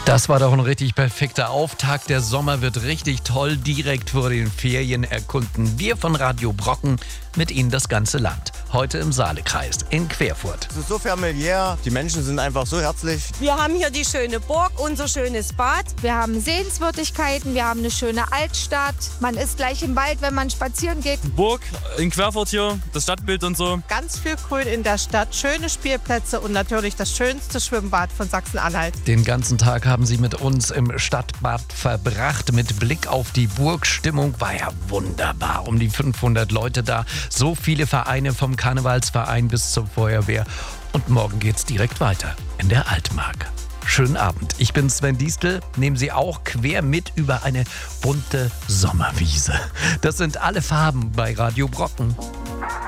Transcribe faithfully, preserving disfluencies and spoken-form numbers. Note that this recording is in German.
Das war doch ein richtig perfekter Auftakt. Der Sommer wird richtig toll. Direkt vor den Ferien erkunden wir von Radio Brocken mit Ihnen das ganze Land. Heute im Saalekreis in Querfurt. Es ist so familiär, die Menschen sind einfach so herzlich. Wir haben hier die schöne Burg, unser schönes Bad. Wir haben Sehenswürdigkeiten, wir haben eine schöne Altstadt. Man ist gleich im Wald, wenn man spazieren geht. Burg in Querfurt hier, das Stadtbild und so. Ganz viel Grün in der Stadt, schöne Spielplätze und natürlich das schönste Schwimmbad von Sachsen-Anhalt. Den ganzen Tag haben Sie mit uns im Stadtbad verbracht. Mit Blick auf die Burg. Stimmung war ja wunderbar. Um die fünfhundert Leute da. So viele Vereine, vom Karnevalsverein bis zur Feuerwehr. Und morgen geht's direkt weiter in der Altmark. Schönen Abend. Ich bin Sven Diestel. Nehmen Sie auch quer mit über eine bunte Sommerwiese. Das sind alle Farben bei Radio Brocken.